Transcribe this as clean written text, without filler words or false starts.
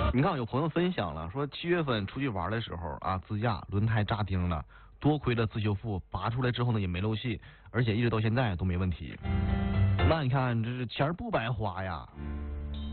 你看有朋友分享了，说7月份出去玩的时候啊，自驾轮胎扎钉了，多亏了自修复，拔出来之后呢也没漏气，而且一直到现在都没问题。那你看这是钱不白花呀。